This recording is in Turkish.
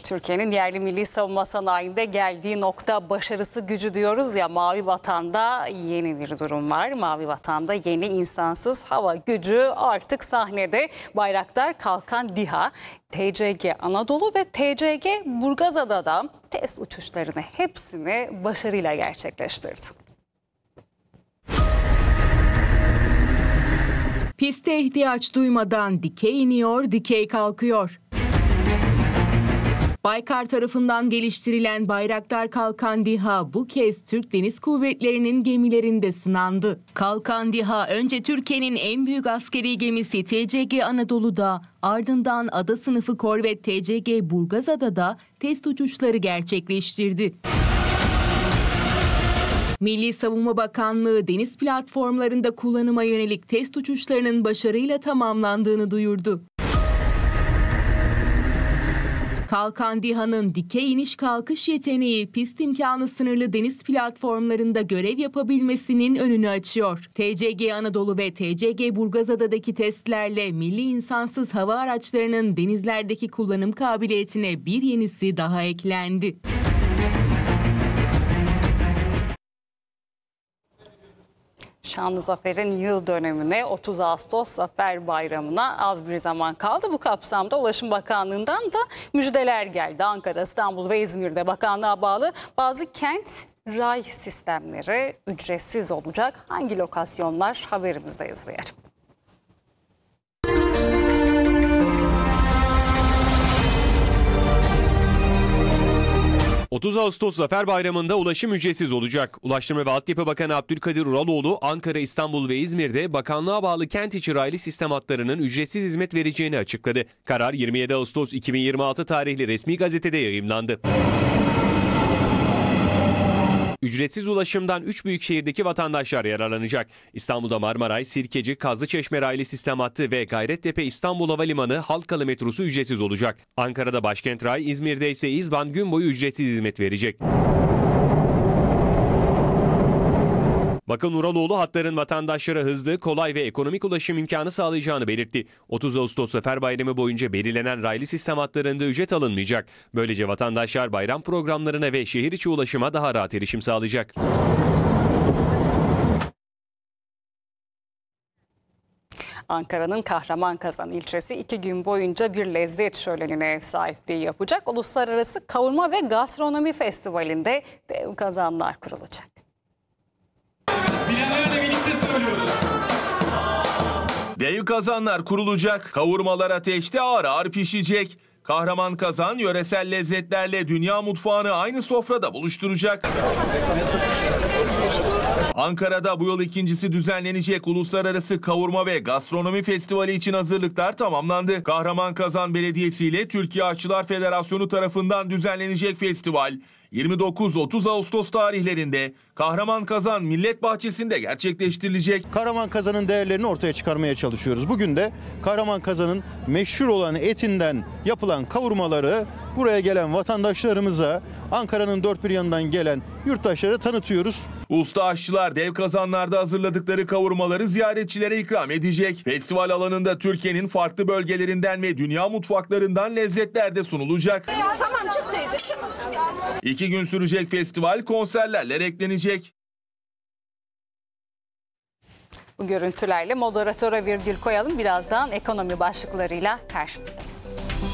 Türkiye'nin yerli milli savunma sanayinde geldiği nokta başarısı gücü diyoruz ya, Mavi Vatan'da yeni bir durum var. Mavi Vatan'da yeni insansız hava gücü artık sahnede. Bayraktar Kalkan DİHA, TCG Anadolu ve TCG Burgazada'da test uçuşlarını hepsini başarıyla gerçekleştirdi. Piste ihtiyaç duymadan dikey iniyor, dikey kalkıyor. Baykar tarafından geliştirilen Bayraktar Kalkan DİHA bu kez Türk Deniz Kuvvetleri'nin gemilerinde sınandı. Kalkan DİHA önce Türkiye'nin en büyük askeri gemisi TCG Anadolu'da, ardından ada sınıfı korvet TCG Burgazada'da test uçuşları gerçekleştirdi. Milli Savunma Bakanlığı deniz platformlarında kullanıma yönelik test uçuşlarının başarıyla tamamlandığını duyurdu. Kalkan DİHA'nın dikey iniş kalkış yeteneği pist imkanı sınırlı deniz platformlarında görev yapabilmesinin önünü açıyor. TCG Anadolu ve TCG Burgazada'daki testlerle milli insansız hava araçlarının denizlerdeki kullanım kabiliyetine bir yenisi daha eklendi. Şanlı Zafer'in yıl dönümüne 30 Ağustos Zafer Bayramı'na az bir zaman kaldı. Bu kapsamda Ulaşım Bakanlığı'ndan da müjdeler geldi. Ankara, İstanbul ve İzmir'de bakanlığa bağlı bazı kent ray sistemleri ücretsiz olacak. Hangi lokasyonlar, haberimizde izleyelim. 30 Ağustos Zafer Bayramı'nda ulaşım ücretsiz olacak. Ulaştırma ve Altyapı Bakanı Abdülkadir Uraloğlu, Ankara, İstanbul ve İzmir'de bakanlığa bağlı kent içi raylı sistem hatlarının ücretsiz hizmet vereceğini açıkladı. Karar 27 Ağustos 2026 tarihli resmi gazetede yayımlandı. Ücretsiz ulaşımdan 3 büyük şehirdeki vatandaşlar yararlanacak. İstanbul'da Marmaray, Sirkeci, Kazlıçeşme raylı sistem hattı ve Gayrettepe İstanbul Havalimanı Halkalı metrosu ücretsiz olacak. Ankara'da Başkent Ray, İzmir'de ise İzban gün boyu ücretsiz hizmet verecek. Bakan Uraloğlu hatların vatandaşlara hızlı, kolay ve ekonomik ulaşım imkanı sağlayacağını belirtti. 30 Ağustos Zafer Bayramı boyunca belirlenen raylı sistem hatlarında ücret alınmayacak. Böylece vatandaşlar bayram programlarına ve şehir içi ulaşıma daha rahat erişim sağlayacak. Ankara'nın Kahramanmaraş ilçesi 2 gün boyunca bir lezzet şölenine ev sahipliği yapacak. Uluslararası Kavurma ve Gastronomi Festivali'nde dev kazanlar kurulacak. Bilenlerle birlikte söylüyoruz. Dev kazanlar kurulacak, kavurmalar ateşte ağır ağır pişecek. Kahraman kazan yöresel lezzetlerle dünya mutfağını aynı sofrada buluşturacak. Ankara'da bu yıl ikincisi düzenlenecek Uluslararası Kavurma ve Gastronomi Festivali için hazırlıklar tamamlandı. Kahraman Kazan Belediyesi ile Türkiye Aşçılar Federasyonu tarafından düzenlenecek festival 29-30 Ağustos tarihlerinde Kahraman Kazan Millet Bahçesi'nde gerçekleştirilecek. Kahraman Kazan'ın değerlerini ortaya çıkarmaya çalışıyoruz. Bugün de Kahraman Kazan'ın meşhur olan etinden yapılan kavurmaları buraya gelen vatandaşlarımıza, Ankara'nın dört bir yanından gelen yurttaşlara tanıtıyoruz. Usta aşçılar dev kazanlarda hazırladıkları kavurmaları ziyaretçilere ikram edecek. Festival alanında Türkiye'nin farklı bölgelerinden ve dünya mutfaklarından lezzetler de sunulacak. Ya tamam çık teyze çık. 2 gün sürecek festival konserlerle eklenecek. Bu görüntülerle moderatöre virgül koyalım. Birazdan ekonomi başlıklarıyla karşınızdayız.